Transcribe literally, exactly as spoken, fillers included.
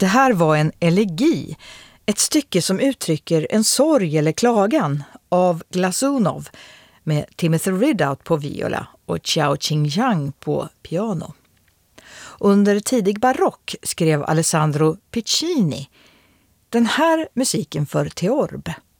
det här var en elegi, ett stycke som uttrycker en sorg eller klagan av Glazunov med Timothy Ridout på viola och Xiao Qingyang på piano. Under tidig barock skrev Alessandro Piccini den här musiken för Theorbe.